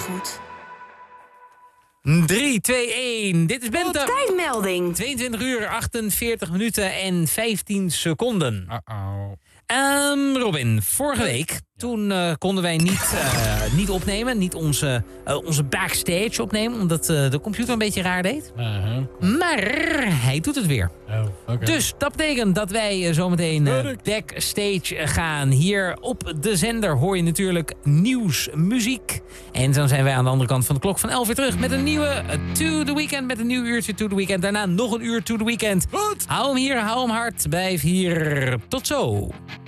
goed. 3, 2, 1. Dit is Bente. Tijdmelding. 22 uur, 48 minuten en 15 seconden. Robin, vorige week, toen konden wij niet opnemen. Niet onze backstage opnemen, omdat de computer een beetje raar deed. Maar hij doet het weer. Dus dat betekent dat wij zometeen backstage gaan. Hier op de zender hoor je natuurlijk nieuws, muziek. En dan zijn wij aan de andere kant van de klok van 11 uur terug met een nieuwe To The Weekend. Met een nieuw uurtje To The Weekend. Daarna nog een uur To The Weekend. Hou hem hier, hou hem hard. Blijf hier. Tot zo.